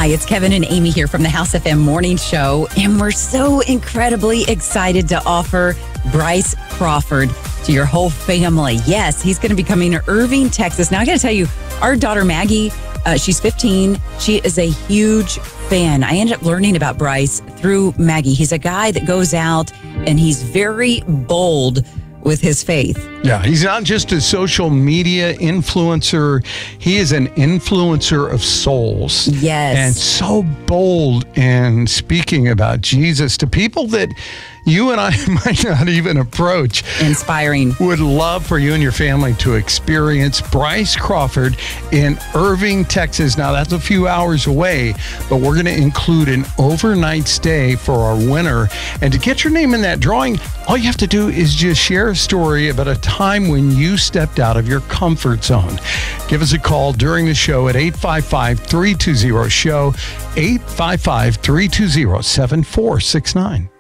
Hi, it's Kevin and Amy here from the House FM Morning Show, and we're so incredibly excited to offer Bryce Crawford to your whole family. Yes, he's going to be coming to Irving, Texas. Now, I got to tell you, our daughter Maggie, she's 15. She is a huge fan. I ended up learning about Bryce through Maggie. He's a guy that goes out and he's very bold with his faith. Yeah, he's not just a social media influencer. He is an influencer of souls. Yes. And so bold in speaking about Jesus to people that you and I might not even approach. Inspiring. Would love for you and your family to experience Bryce Crawford in Irving, Texas. Now, that's a few hours away, but we're going to include an overnight stay for our winner. And to get your name in that drawing, all you have to do is just share a story about a time when you stepped out of your comfort zone. Give us a call during the show at 855-320-SHOW, 855-320-7469.